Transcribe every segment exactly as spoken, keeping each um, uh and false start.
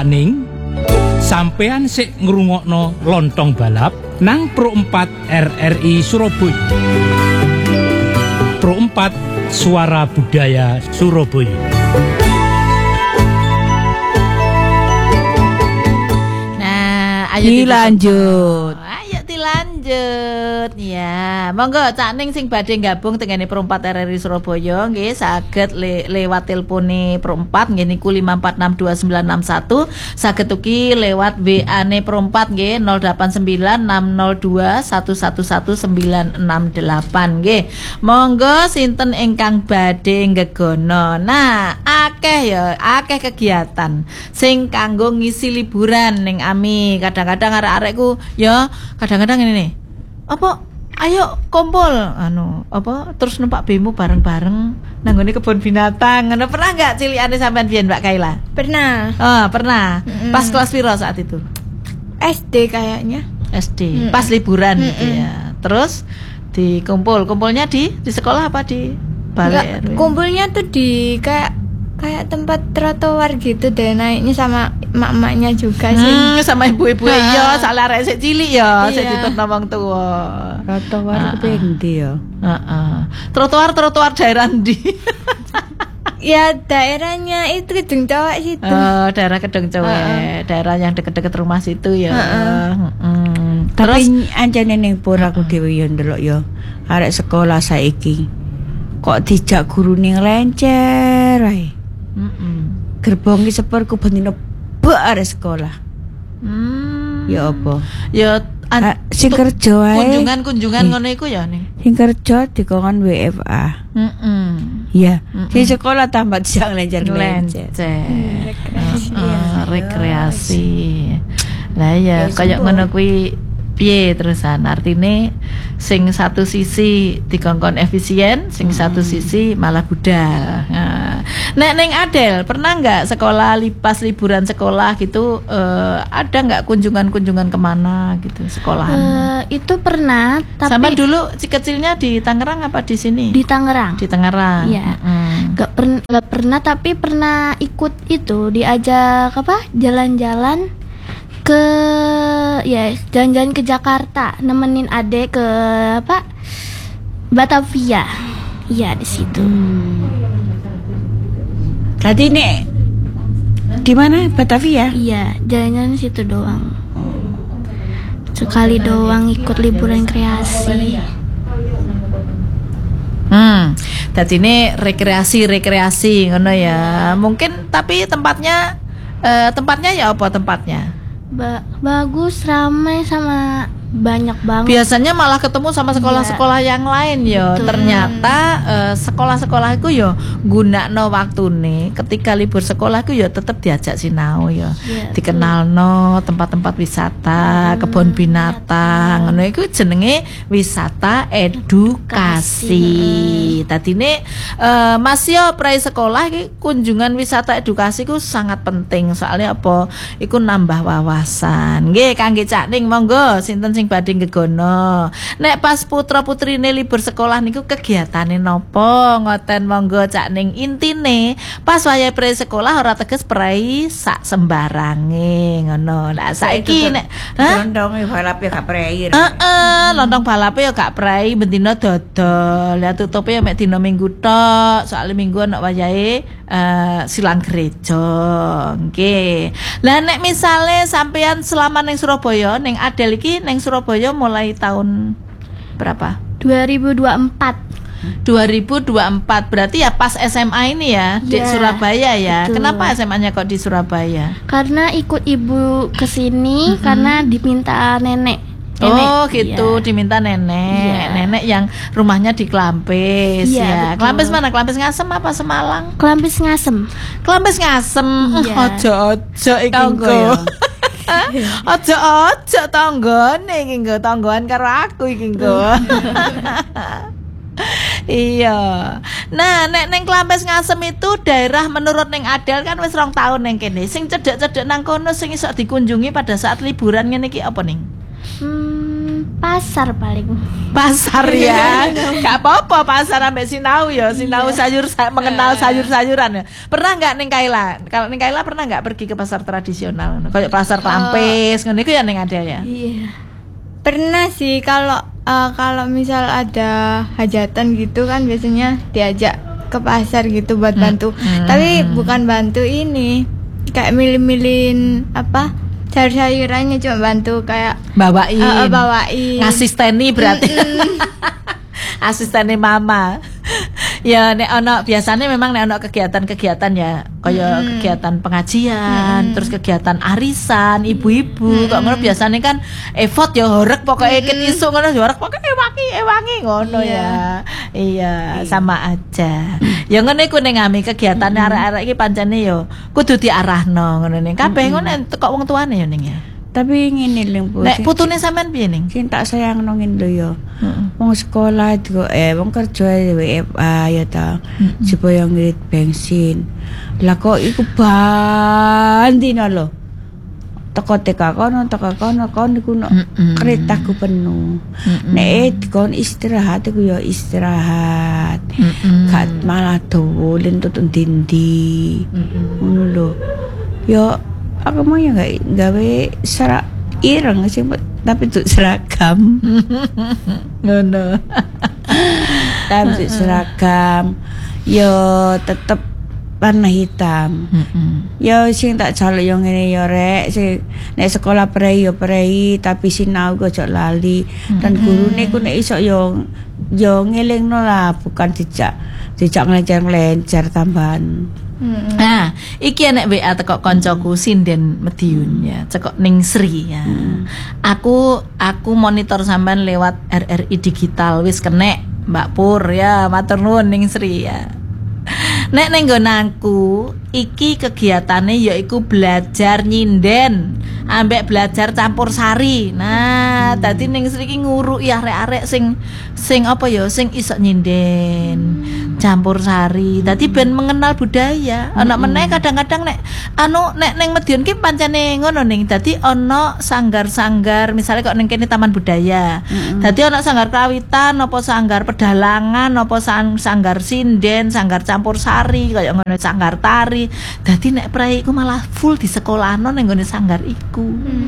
Cakning, sampean sik ngrungokno Lontong Balap nang Pro empat R R I Surabaya. Pro empat Suara Budaya Surabaya. Nah, ayo dilanjut. Ayo dilanjut ya. Monggo Cakning sing badhe gabung tengene Pro empat R R I Surabaya nggih saged le, lewat telepone Pro empat nggih niku lima empat enam dua sembilan enam satu, saged ugi lewat W A-ne Pro empat nggih nol delapan sembilan enam nol dua satu satu satu sembilan enam delapan nggih. Monggo sinten ingkang badhe ngegono. Nah, akeh ya, akeh kegiatan sing kanggo ngisi liburan ning Ami. Kadang-kadang arek-arekku ya kadang-kadang ini nih. Apa ayo kumpul anu apa terus numpak bemo bareng-bareng nanggone kebun binatang. Ngono pernah enggak cilikane sampean biyen Mbak Kaila? Pernah. Oh, pernah. Mm-mm. Pas kelas piro saat itu? S D kayaknya. S D. Mm-mm. Pas liburan Mm-mm. gitu ya. Terus dikumpul. Kumpulnya di di sekolah apa di balai? Enggak, kumpulnya tuh di kayak kayak tempat trotoar gitu deh, naiknya sama emak-emaknya juga sih. Hmm, sama ibu-ibu ya, soalnya arek sik cilik ya, sik Iya. dituntun wong tuwa. Trotoar ke endi ya? Heeh. Trotoar-trotoar daerah ndi? Ya daerahnya itu Gedung Cowek situ. Oh, daerah Kedung Cowek, Heeh. daerah yang deket-deket rumah situ ya. Heeh. Heeh. Tapi Terus ancene ning pur aku dhewe yo ndelok yo arek sekolah saiki kok dijak gurune nglencer ae. heeh. Gerbong ki sepurku bendino bek arek sekolah. Hmm. Ya apa? Ya an- Ah, sing tu- kerja ae. kunjungan-kunjungan Ih. ngono iku ya nih. Sing kerja dikongkon W F A. Heeh. Ya, Mm-mm. sing sekolah tambah dijak nglencer-nglencer. Rekreasi. Rekreasi. rekreasi. Lah ya, Ya, kayak sembuh. ngono kuwi piye terusan? Artine sing satu sisi dikongkon efisien, sing satu sisi malah budal. Nah, nek ning Adel pernah nggak sekolah li- pas liburan sekolah gitu eh, ada nggak kunjungan-kunjungan kemana gitu sekolahan? Eh, itu pernah, tapi Sama dulu si kecilnya di Tangerang apa di sini? di Tangerang. Di Tangerang. Iya. Mm. Gak, per- gak pernah, tapi pernah ikut itu, diajak apa? Jalan-jalan ke ya jalan-jalan ke Jakarta, nemenin adek ke apa? Batavia. Iya, di situ. Tadi nek di mana Batavia? Iya, jalan-jalan situ doang. Sekali doang ikut liburan kreasi. Hmm, dadi ini rekreasi-rekreasi ngono ya. Mungkin tapi tempatnya eh, tempatnya ya apa tempatnya? Ba- bagus, ramai, sama banyak banget. Biasanya malah ketemu sama sekolah-sekolah yang lain ya. Betul. Ternyata eh, sekolah-sekolah itu ya gunakno waktune ketika libur sekolah itu ya tetap diajak sinau ya. Iya, Dikenalno tempat-tempat wisata, kebun binatang, ngono iku jenenge wisata edukasi. Tadine eh, Mas yo prai sekolah iki kunjungan wisata edukasi ku sangat penting soalnya apa? Iku nambah wawasan. Nggih kangge Cakning monggo sinten sing badhe ngegono. Nek pas putra-putrine libur sekolah niku kegiatane nopo? Ngoten monggo Cakning. Intine pas wayahe prai sekolah ora teges prai sak sembarange ngono. Nah saiki nek hah? Lontong balape gak prei. Heeh, lontong balape ya gak prai bendina dodol. Ya tutupe ya mek dina Minggu tok. Soale Minggu ana wayahe eh, silang gereja. Nggih. Lah nek misale sampean selama ning Surabaya, ning Adel iki ning Surabaya mulai tahun berapa? dua ribu dua puluh empat. dua ribu dua puluh empat berarti ya pas S M A ini ya di Ya, Surabaya ya. betul. Kenapa S M A-nya kok di Surabaya? Karena ikut ibu ke sini karena diminta nenek. Oh Nenek, gitu, iya. diminta nenek, Iya. nenek yang rumahnya di Klampis Iya, ya. betul. Klampis mana? Klampis Ngasem apa Semalang? Kelampis Ngasem. Klampis Ngasem. Iya. Ojo-ojo iki Tonggo engko. ya. Ojo-ojo tanggane iki engko, tanggoan karo aku iki engko. Iya. Nah, nek neng Klampis Ngasem itu daerah menurut neng Adel kan wis rong tahun neng kene. Sing cedek-cedek nang kono sing iso dikunjungi pada saat liburan ngene iki apa ning? Hmm, pasar paling. Pasar ya. Gak apa-apa pasar ambek sinau ya, sinau sayur sa- mengenal sayur-sayuran ya. Pernah enggak ning Kaila? Kalau ning Kaila pernah enggak pergi ke pasar tradisional? Kayak pasar Klampis ngono iku ya ning ada ya. Iya. Pernah sih kalau eh, kalau misal ada hajatan gitu kan biasanya diajak ke pasar gitu buat bantu. Hmm. Tapi bukan bantu ini. Kayak milih-milihin apa? Sayur-sayurannya cuma bantu kayak Bawain. eh, eh, bawain. Ngasisteni berarti. Asisteni mama. Ya nek ono biasanya memang nek ono kegiatan-kegiatan ya, kaya kegiatan pengajian, terus kegiatan arisan, ibu-ibu, kok ngono biasanya kan effort ya horeg pokoke ket isu ngono ya horeg pokoke ewangi ewangi ngono ya. Iya, sama aja. Ya ngene iku ning ngami kegiatan arek-arek iki pancene ya kudu diarahno ngono ning kabeh ngono teko wong tuane ya ning ya. Tapi ngene lho Bu. Nek sing- putune sampean piye ning? sing tak sayang nongin lho ya. Heeh. Wong sekolah juga eh wong kerja W F A ya ta. Supaya ngirit bensin. Lah kok iku bandina lho. Teko T K kono, teko kono, kono iku no Mm-mm. keretaku penuh. Mm-mm. Nek dikon istirahat iku ya istirahat. Mm-mm. Gak malah dolen tutun dindi. Ngono lho. Ya aku mau ya gak gawe serak ireng sih tapi tuh seragam. Ngono. Tapi tuh seragam yo tetep warna hitam. Heeh. Yo sing tak jaluk yo ngene yo rek sing nek sekolah prei yo prei tapi sinau go ojo lali dan gurune ku nek iso yo yo ngelingno lah bukan dijak dijak ngelencer-ngelencer tambahan. Nah, iki enek W A teko koncoku Sinden Mediun ya, cekok ning Sri ya. Aku aku monitor sampean lewat R R I digital wis kenek Mbak Pur ya, matur nuwun ning Sri ya. Nek ning nggonanku iki kegiatane yaiku belajar nyinden ambek belajar campur sari. Nah, dadi ning Sri iki nguruki arek-arek sing sing apa ya, sing iso nyinden campur sari. Dadi ben mengenal budaya. Ana meneh kadang-kadang nek anu nek ning Medion ki pancene ngono ning. Dadi ana sanggar-sanggar, misalnya kok ning kene taman budaya. Dadi ana sanggar kawitan, apa sanggar pedalangan, apa sang- sanggar sinden, sanggar campur sari, kaya ngono sanggar tari. Dadi nek prei iku malah full di sekolahno ning nggone sanggar iku.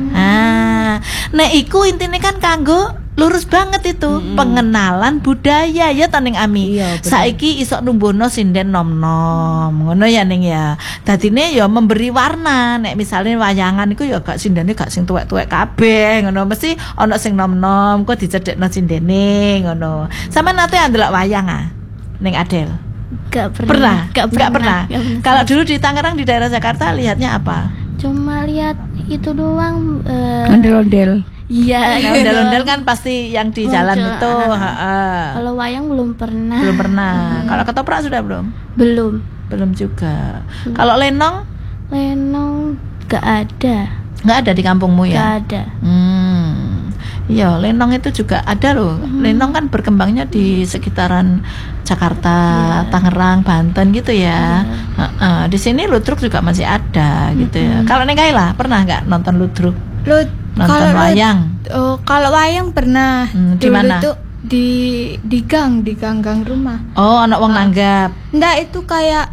Ah, nek iku intine kan kanggo lurus banget itu pengenalan budaya ya ta ning Ami. Iya, bener. Saiki iso numbuhno sinden nom-nom. Ngono ya ning ya. Dadine ya memberi warna. Nek misalnya wayangan iku ya gak sindene gak sing tuwek-tuwek kabeh ngono. Mesti ana sing nom-nom kok dicedhekno sindene ngono. Sampe nate ndelok wayang ah ning Adel. Gak pernah. Pernah? Gak Nggak pernah. Gak pernah. Kalau dulu di Tangerang di daerah Jakarta lihatnya apa? Cuma lihat itu doang. eh, Ondel-ondel. Iya. Nah, gitu. ondel-ondel kan pasti yang di jalan Muncul, itu. ah. heeh. Kalau wayang belum pernah. Belum pernah. Kalau ketoprak sudah belum? Belum. Belum juga. Kalau lenong Lenong gak ada. nggak ada di kampungmu Gak ya? ada. Hmm. Iya, lenong itu juga ada loh. Lenong kan berkembangnya di sekitaran Jakarta, Tangerang, Banten gitu ya. Heeh. Di sini ludruk juga masih ada gitu ya. Kalau neng Kaila pernah nggak nonton ludruk? Lu Nonton kalau lu- wayang? Oh, kalau wayang pernah. Hmm, di Dulu mana? itu di di gang, di gang-gang rumah. Oh, anak wong nanggap. Nggak, itu kayak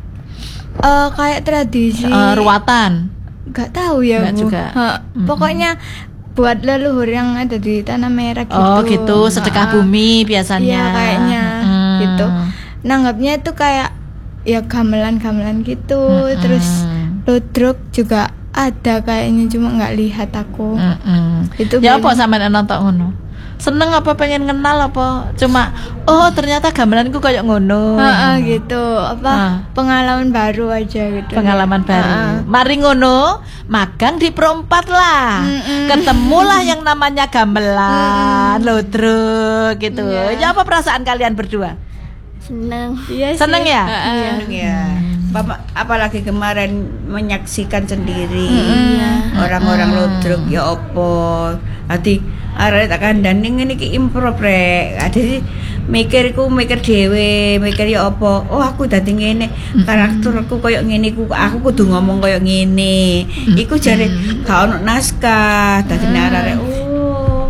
eh kayak tradisi. Eh, ruatan. Gak tahu ya, Nggak Bu. juga. Ha, Pokoknya buat leluhur yang ada di tanah merah gitu. Oh, gitu. Sedekah Ha, bumi biasanya. Iya, kayaknya Mm. gitu. Nanggapnya itu kayak ya gamelan-gamelan gitu. Mm-mm. Terus ludruk juga ada kayaknya, cuma nggak lihat aku. Mm-mm. Itu Ya belum- apa sampean nonton ngono? Seneng apa pengen kenal apa? Cuma oh ternyata gamelanku kayak ngono. Ha, gitu. Apa Ah. pengalaman baru aja gitu. Pengalaman baru. Ha, Mari ngono, magang di Pro empat lah. Mm-mm. Ketemulah yang namanya gamelan, ludruk gitu. Iya. Ya apa perasaan kalian berdua? Seneng. Iya sih. Seneng ya? Iya. Ya. Bapak apalagi kemarin menyaksikan sendiri Iya. orang-orang ludruk ya opo. Ati arek tak kandhane ngene iki improv rek. Ade mikirku mikir dhewe, mikir ya opo. Oh aku dadi ngene, karakterku koyo ngene ku aku kudu ngomong koyo ngene. Iku jare gak ono naskah. Dadi arek oh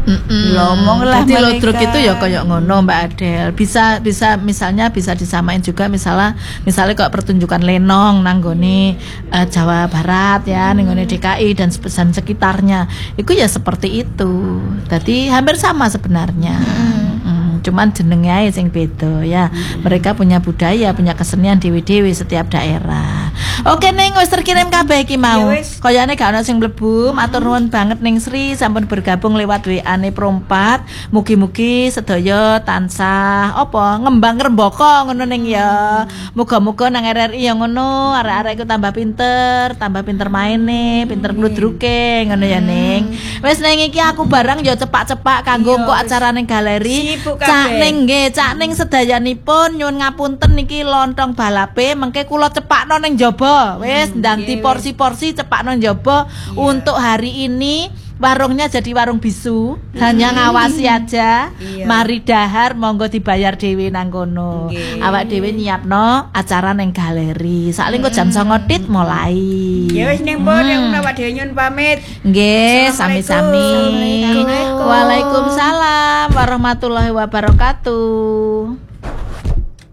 Ngomong lah Jadi mereka. ludruk itu ya kayak ngono Mbak Adel. Bisa bisa misalnya bisa disamain juga misalnya misalnya kok pertunjukan lenong nanggone uh, Jawa Barat ya, nanggone D K I dan dan sekitarnya. Itu ya seperti itu. Jadi hampir sama sebenarnya. Mm, cuman jenenge ae sing beda ya. Mereka punya budaya, punya kesenian dewi-dewi setiap daerah. Oke Ning wis terkirim kabeh iki mau. Ya wis. Kayane gak ono sing mlebu. Matur nuwun banget Ning Sri sampun bergabung lewat W A-ne Perempat. Mugi-mugi sedaya tansah apa ngembang rembaka ngono Ning ya. Muga-muga nang R R I ya ngono, arek-arek iku tambah pinter, tambah pinter maine, pinter ngludruke ngono ya Ning. Wis Ning iki aku barang ya cepak-cepak kanggo Iya, kok wis. acara ning galeri. Sibuk Cak kabeh. Ning nggih, Cak Ning sedayanipun nyuwun ngapunten niki lontong balape mengke kula cepakno ning jaba. Wis ndang nggih, porsi-porsi cepakno njaba untuk hari ini. Warungnya jadi warung bisu, hanya ngawasi aja. Iya. Mari dahar monggo dibayar dhewe nang kono. Nggih. Awak dhewe nyiapno acara ning galeri. Saling kok jam songo tit mulai. Ya wis ning pun yang awak dhewe nyun pamit. Nggih, sami-sami. Assalamualaikum. Waalaikumsalam warahmatullahi wabarakatuh.